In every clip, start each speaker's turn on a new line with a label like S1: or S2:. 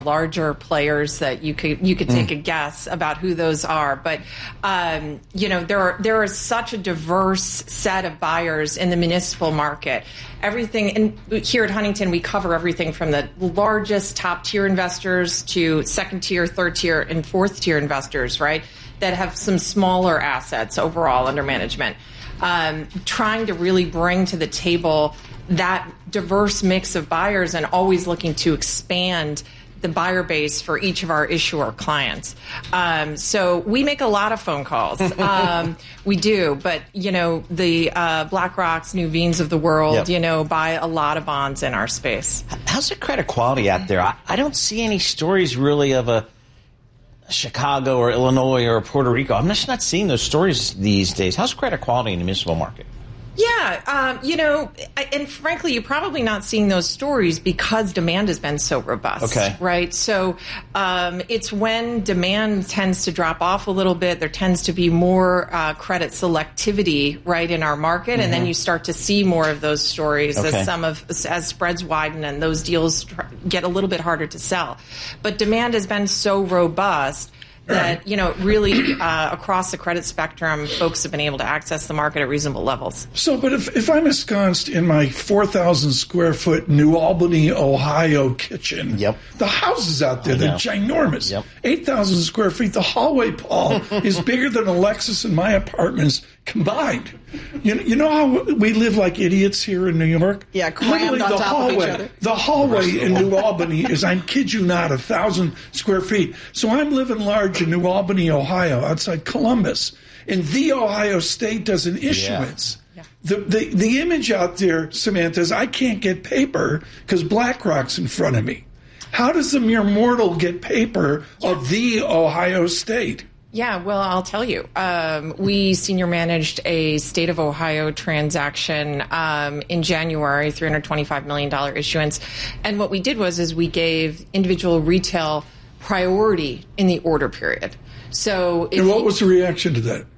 S1: larger players that you could take a guess about who those are. But, there is such a diverse set of buyers in the municipal market. Everything, and here at Huntington, we cover everything from the largest top tier investors to second tier, third tier, and fourth tier investors, right, that have some smaller assets overall under management. Trying to really bring to the table that diverse mix of buyers and always looking to expand the buyer base for each of our issuer clients. So we make a lot of phone calls. We do, but the BlackRocks, Nuveen's of the world, buy a lot of bonds in our space.
S2: How's the credit quality out there? I don't see any stories really of a Chicago or Illinois or Puerto Rico. I'm just not seeing those stories these days. How's credit quality in the municipal market?
S1: Yeah, and frankly, you're probably not seeing those stories because demand has been so robust, right? So it's when demand tends to drop off a little bit, there tends to be more credit selectivity, right, in our market, and then you start to see more of those stories as spreads widen and those deals get a little bit harder to sell. But demand has been so robust that, really across the credit spectrum, folks have been able to access the market at reasonable levels.
S3: So, but if I'm ensconced in my 4,000 square foot New Albany, Ohio kitchen, the houses out there, they're ginormous. 8,000 square feet. The hallway, Paul, is bigger than a Lexus in my apartments combined. You know how we live like idiots here in New York?
S1: Yeah, crammed on top of each other.
S3: The hallway in New Albany is, I kid you not, 1,000 square feet. So I'm living large in New Albany, Ohio, outside Columbus. And The Ohio State does an issuance. The image out there, Samantha, is I can't get paper because BlackRock's in front of me. How does the mere mortal get paper of The Ohio State?
S1: Yeah, well, I'll tell you. We senior managed a state of Ohio transaction in January, $325 million issuance. And what we did was we gave individual retail priority in the order period. So,
S3: and what was the reaction to that?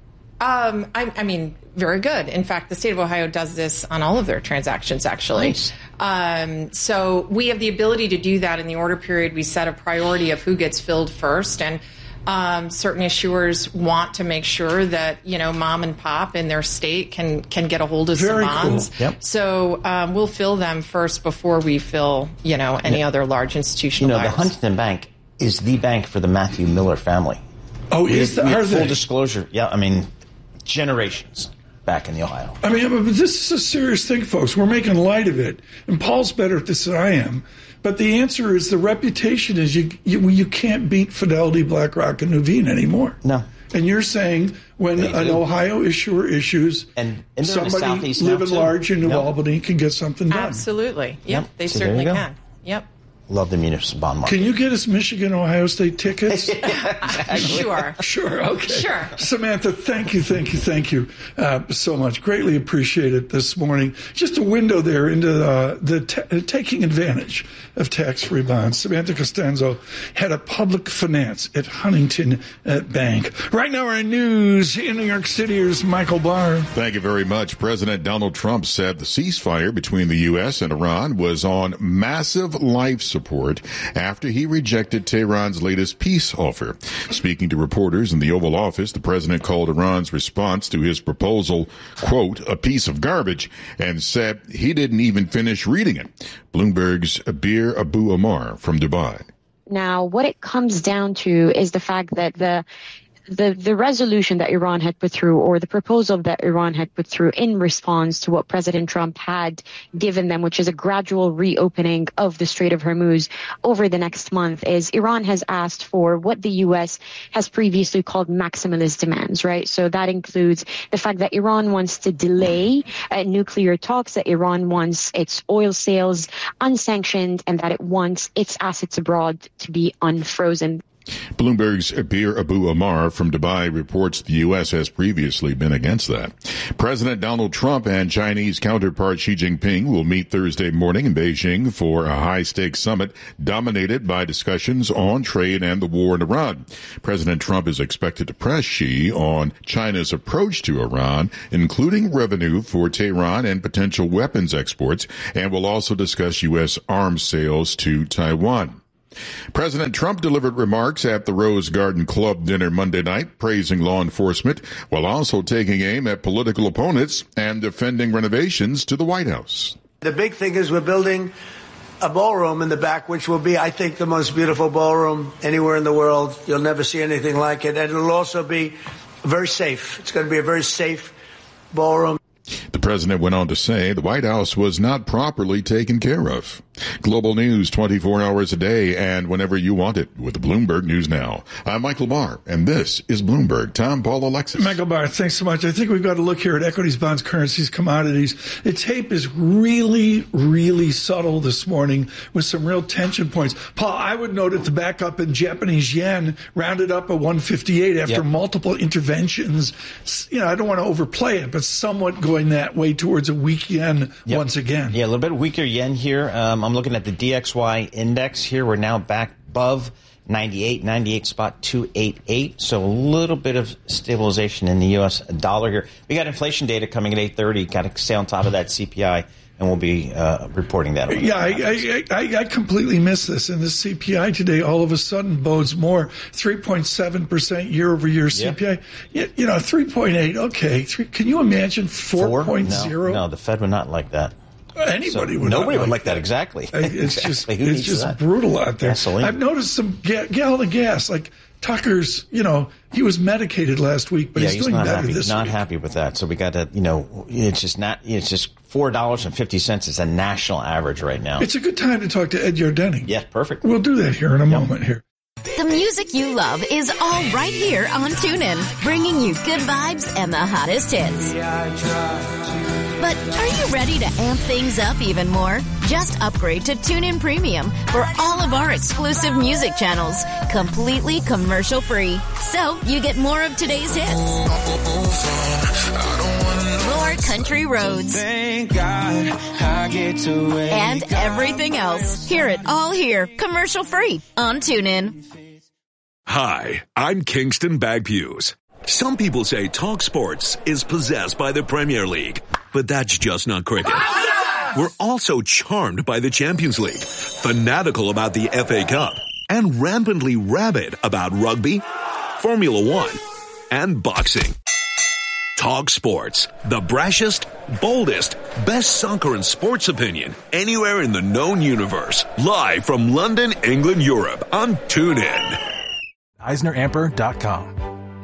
S1: I mean, very good. In fact, the state of Ohio does this on all of their transactions, actually. Nice. So we have the ability to do that in the order period. We set a priority of who gets filled first, and certain issuers want to make sure that, mom and pop in their state can get a hold of some bonds.
S3: Cool. Yep.
S1: So we'll fill them first before we fill, any other large institutional buyers.
S2: The Huntington Bank is the bank for the Matthew Miller family.
S3: Oh, is that? Are
S2: full
S3: they?
S2: Disclosure. Yeah, generations back in the Ohio.
S3: But this is a serious thing, folks. We're making light of it. And Paul's better at this than I am. But the answer is the reputation is you can't beat Fidelity, BlackRock, and Nuveen anymore.
S2: No.
S3: And you're saying when an Ohio issuer issues,
S2: and
S3: somebody living large in New Albany can get something done.
S1: Absolutely. Yep. They certainly can. Yep.
S2: Love the municipal bond market.
S3: Can you get us Michigan, Ohio State tickets?
S1: Sure.
S3: Sure. Okay.
S1: Sure.
S3: Samantha, thank you so much. Greatly appreciate it this morning. Just a window there into taking advantage of tax-free bonds. Samantha Costanzo, head of public finance at Huntington Bank. Right now, our news in New York City is Michael Barr.
S4: Thank you very much. President Donald Trump said the ceasefire between the U.S. and Iran was on massive life support after he rejected Tehran's latest peace offer. Speaking to reporters in the Oval Office, the president called Iran's response to his proposal, quote, a piece of garbage, and said he didn't even finish reading it. Bloomberg's Abir Abu Omar from Dubai.
S5: Now, what it comes down to is the fact that the resolution that Iran had put through, or the proposal that Iran had put through in response to what President Trump had given them, which is a gradual reopening of the Strait of Hormuz over the next month, is Iran has asked for what the U.S. has previously called maximalist demands, right? So that includes the fact that Iran wants to delay nuclear talks, that Iran wants its oil sales unsanctioned, and that it wants its assets abroad to be unfrozen.
S4: Bloomberg's Abir Abu Omar from Dubai reports the U.S. has previously been against that. President Donald Trump and Chinese counterpart Xi Jinping will meet Thursday morning in Beijing for a high-stakes summit dominated by discussions on trade and the war in Iran. President Trump is expected to press Xi on China's approach to Iran, including revenue for Tehran and potential weapons exports, and will also discuss U.S. arms sales to Taiwan. President Trump delivered remarks at the Rose Garden Club dinner Monday night, praising law enforcement while also taking aim at political opponents and defending renovations to the White House.
S6: The big thing is we're building a ballroom in the back, which will be, I think, the most beautiful ballroom anywhere in the world. You'll never see anything like it. And it'll also be very safe. It's going to be a very safe ballroom.
S4: The president went on to say the White House was not properly taken care of. Global news 24 hours a day and whenever you want it with Bloomberg News Now. I'm Michael Barr, and this is Bloomberg. Tom, Paul, Alexis.
S3: Michael Barr, thanks so much. I think we've got to look here at equities, bonds, currencies, commodities. The tape is really, really subtle this morning with some real tension points. Paul, I would note at the backup in Japanese yen rounded up at 158 after multiple interventions. You know, I don't want to overplay it, but somewhat going that way towards a weak yen once again.
S2: Yeah, a little bit weaker yen here. I'm looking at the DXY index here. We're now back above 98.288. So a little bit of stabilization in the U.S. dollar here. We got inflation data coming at 8:30. Got to stay on top of that CPI, and we'll be reporting that.
S3: Yeah, I completely missed this. And this CPI today all of a sudden bodes more. 3.7% year-over-year CPI. Yeah. You know, 3.8. Okay. Can you imagine 4.0?
S2: No, the Fed would not like that.
S3: Anybody would.
S2: Nobody would
S3: like
S2: like that. Exactly.
S3: It's
S2: exactly.
S3: just brutal out there.
S2: Gasoline.
S3: I've noticed some gallon of gas, like Tucker's. You know, he was medicated last week, but he's doing better this week.
S2: Not happy with that. So we got to, you know, it's just $4.50 is a national average right now.
S3: It's a good time to talk to Ed Yardenny.
S2: Yeah, perfect.
S3: We'll do that here in a moment here.
S7: The music you love is all right here on TuneIn, bringing you good vibes and the hottest hits. But are you ready to amp things up even more? Just upgrade to TuneIn Premium for all of our exclusive music channels, completely commercial-free. So you get more of today's hits, more country roads, and everything else. Hear it all here, commercial-free on TuneIn.
S8: Hi, I'm Kingston Bagpues. Some people say Talk Sports is possessed by the Premier League, but that's just not cricket. We're also charmed by the Champions League, fanatical about the FA Cup, and rampantly rabid about rugby, Formula One, and boxing. Talk Sports, the brashest, boldest, best soccer and sports opinion anywhere in the known universe. Live from London, England, Europe on TuneIn.
S9: EisnerAmper.com.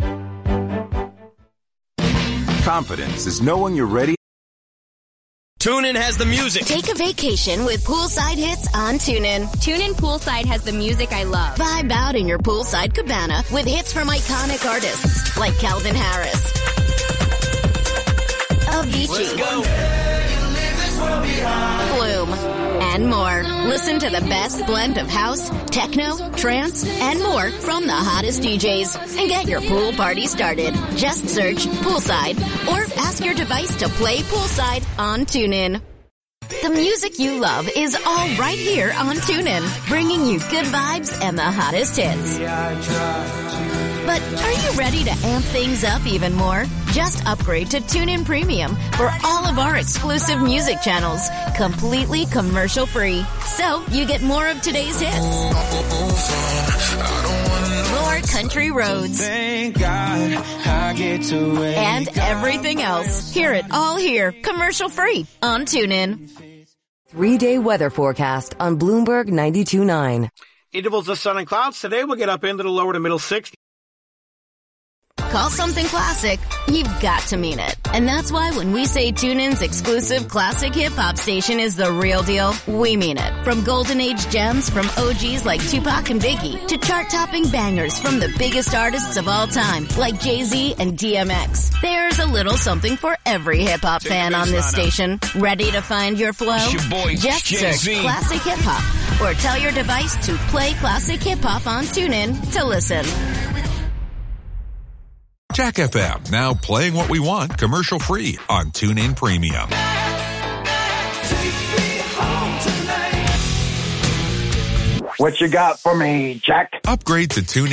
S10: Confidence is knowing you're ready.
S11: TuneIn has the music.
S7: Take a vacation with poolside hits on TuneIn.
S12: TuneIn Poolside has the music I love.
S7: Vibe out in your poolside cabana with hits from iconic artists like Calvin Harris, Avicii, Flume, and more. Listen to the best blend of house, techno, trance, and more from the hottest DJs. And get your pool party started. Just search Poolside or ask your device to play Poolside on TuneIn. The music you love is all right here on TuneIn, bringing you good vibes and the hottest hits. But are you ready to amp things up even more? Just upgrade to TuneIn Premium for all of our exclusive music channels, completely commercial-free. So you get more of today's hits, more country roads, and everything else. Hear it all here, commercial-free on TuneIn.
S13: 3-day weather forecast on Bloomberg 92.9.
S14: Intervals of sun and clouds. Today we'll get up into the lower to middle 60s.
S7: Call something classic, you've got to mean it. And that's why when we say TuneIn's exclusive classic hip-hop station is the real deal, we mean it. From golden age gems from OGs like Tupac and Biggie to chart-topping bangers from the biggest artists of all time like Jay-Z and DMX. There's a little something for every hip-hop fan on this station. Ready to find your flow? Just search Classic Hip-Hop or tell your device to play Classic Hip-Hop on TuneIn to listen.
S15: Jack FM, now playing what we want commercial-free on TuneIn Premium.
S16: What you got for me, Jack?
S15: Upgrade to TuneIn.